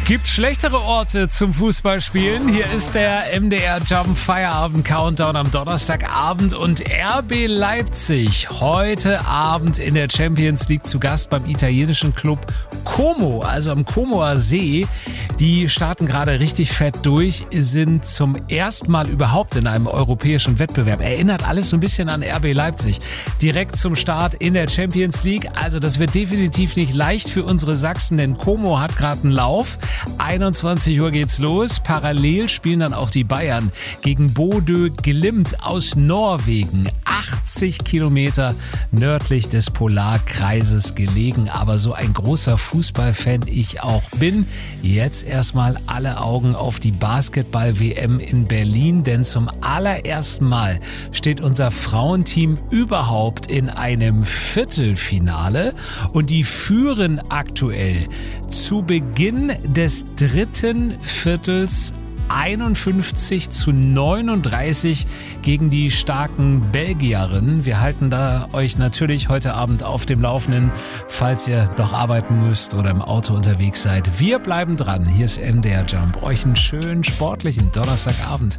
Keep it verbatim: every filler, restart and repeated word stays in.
Gibt schlechtere Orte zum Fußballspielen. Hier ist der M D R Jump Feierabend Countdown am Donnerstagabend und R B Leipzig heute Abend in der Champions League zu Gast beim italienischen Club Como, also am Comoer See. Die starten gerade richtig fett durch, sind zum ersten Mal überhaupt in einem europäischen Wettbewerb. Erinnert alles so ein bisschen an R B Leipzig. Direkt zum Start in der Champions League. Also das wird definitiv nicht leicht für unsere Sachsen, denn Como hat gerade einen Lauf. einundzwanzig Uhr geht's los. Parallel spielen dann auch die Bayern gegen Bodø Glimt aus Norwegen. achtzig Kilometer nördlich des Polarkreises gelegen. Aber so ein großer Fußballfan ich auch bin. Jetzt erstmal alle Augen auf die Basketball-W M in Berlin, denn zum allerersten Mal steht unser Frauenteam überhaupt in einem Viertelfinale und die führen aktuell zu Beginn des dritten Viertels einundfünfzig zu neununddreißig gegen die starken Belgierinnen. Wir halten da euch natürlich heute Abend auf dem Laufenden, falls ihr doch arbeiten müsst oder im Auto unterwegs seid. Wir bleiben dran. Hier ist M D R Jump. Euch einen schönen sportlichen Donnerstagabend.